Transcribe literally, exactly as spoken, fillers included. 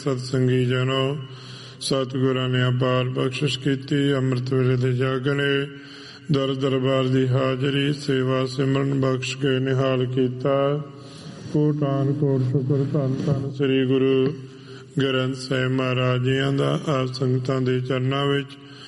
ਸਤਸੰਗੀ ਜਨੋ, ਸਤਿਗੁਰਾਂ ਨੇ ਅਪਾਰ ਬਖਸ਼ਿਸ਼ ਕੀਤੀ। ਅੰਮ੍ਰਿਤ ਵੇਲੇ ਦੇ ਜਾਗਣੇ, ਦਰ ਦਰਬਾਰ ਦੀ ਹਾਜ਼ਰੀ, ਸੇਵਾ ਸਿਮਰਨ ਬਖਸ਼ ਕੇ ਨਿਹਾਲ ਕੀਤਾ। ਕੋਟਾਨ ਕੋਟ ਸ਼ੁਕਰ ਧੰਨ ਧੰਨ ਸ੍ਰੀ ਗੁਰੂ ਗ੍ਰੰਥ ਸਾਹਿਬ ਮਹਾਰਾਜ ਜੀਆਂ ਦਾ ਆਪ ਸੰਗਤਾਂ ਦੇ ਚਰਨਾਂ ਵਿੱਚ